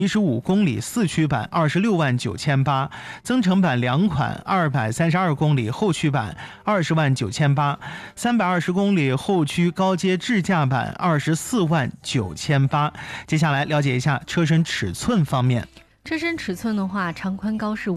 15公里四驱版26万9800，增程版2款232公里后驱版20万9800，320公里后驱高阶智驾版24万9800。接下来了解一下车身尺寸方面。 车身尺寸的话，长宽高是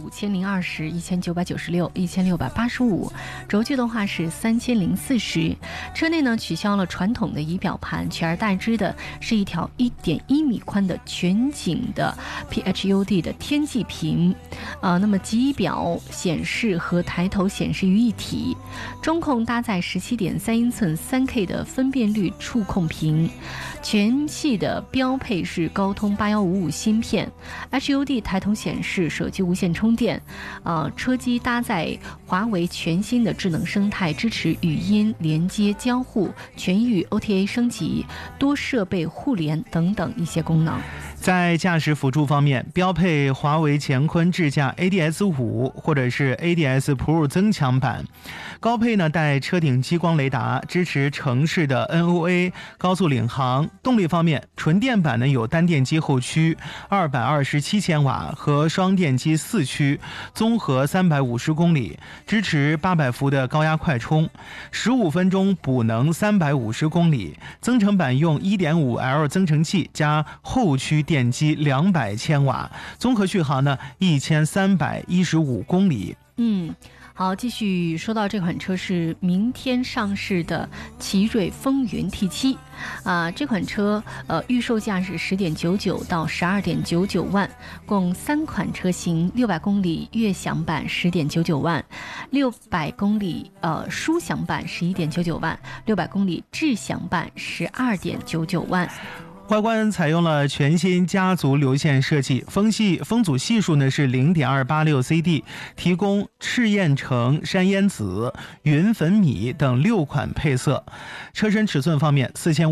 5020、1996、1685，轴距的话是3040。车内呢取消了传统的仪表盘，取而代之的是一条1.1米宽的全景的 PHUD 的天际屏，那么仪表显示和抬头显示于一体。中控搭载17.3英寸 3K 的分辨率触控屏，全系的标配是高通8155芯片。HUD 抬头显示，手机无线充电，车机搭载华为全新的智能生态，支持语音连接交互、全域 OTA 升级、多设备互联等等一些功能。 在驾驶辅助方面，标配华为乾坤智驾 ADS5 或者是 ADS Pro 增强版，高配呢带车顶激光雷达，支持城市的 NOA 高速领航。动力方面，纯电版呢有单电机后驱227千瓦和双电机四驱，综合350公里，支持800伏的高压快充，15分钟补能350公里。增程版用 1.5L 增程器加后驱电机200千瓦，综合续航呢1315公里。 好，继续说到这款车是明天上市的奇瑞风云 T7，这款车预售价是10.99到12.99万，共3款车型，600公里悦享版10.99万，600公里舒享版11.99万，600公里智享版12.99万。 外观采用了全新家族流线设计，风阻系数呢是 0.286 CD， 提供赤焰橙、山烟紫、云粉米等6款配色。车身尺寸方面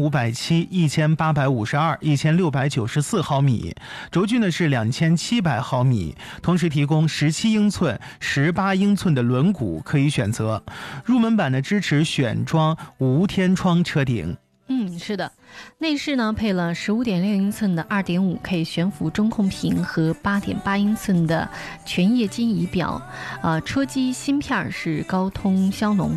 ，4570、1852、1694毫米，轴距呢是2700毫米，同时提供17英寸、18英寸的轮毂可以选择。入门版呢支持选装无天窗车顶。 是的，内饰呢配了15.6英寸的 2.5K 悬浮中控屏和8.8英寸的全液晶仪表，车机芯片是高通骁龙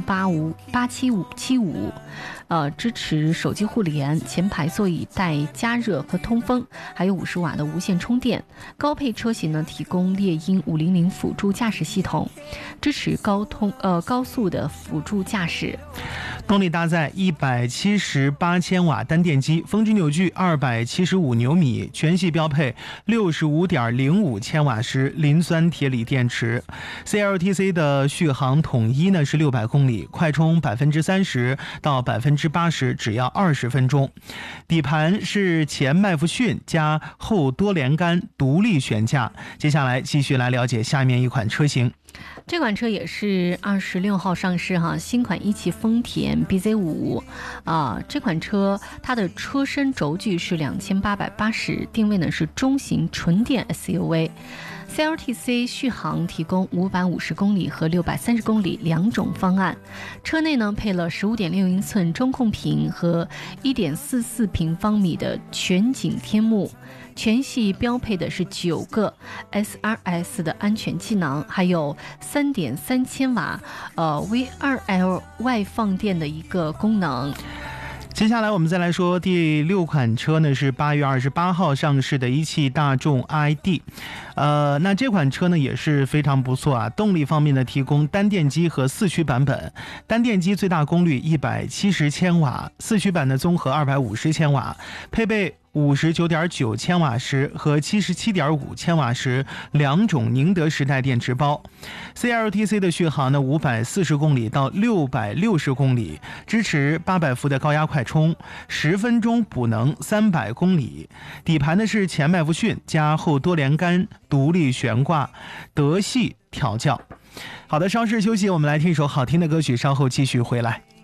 87575，支持手机互联，前排座椅带加热和通风，还有50瓦的无线充电。高配车型呢提供猎鹰500辅助驾驶系统，支持高速的辅助驾驶。 动力搭载178千瓦单电机，峰值扭矩275牛米，全系标配 65.05 千瓦时磷酸铁锂电池。CLTC 的续航统一呢是600公里，快充30%到80%只要20分钟。底盘是前麦弗逊加后多连杆独立悬架。接下来继续来了解下面一款车型。 这款车也是26号上市新款一汽丰田 BZ5，这款车它的车身轴距是2880，定位呢是中型纯电 SUV。CLTC 续航提供550公里和630公里2种方案。车内呢配了15.6英寸中控屏和1.44平方米的全景天幕。全系标配的是9个 SRS 的安全气囊，还有3.3千瓦V2L 外放电的一个功能。 接下来我们再来说第6款车呢，是8月28号上市的一汽大众 ID。那这款车呢也是非常不错啊。动力方面呢提供单电机和四驱版本，单电机最大功率170千瓦，四驱版的综合250千瓦，配备59.9千瓦时和77.5千瓦时2种宁德时代电池包。CLTC 的续航呢540公里到660公里，支持800伏的高压快充，10分钟补能300公里。底盘呢是前麦弗逊加后多连杆独立悬挂，德系调教。好的，稍事休息，我们来听一首好听的歌曲，稍后继续回来。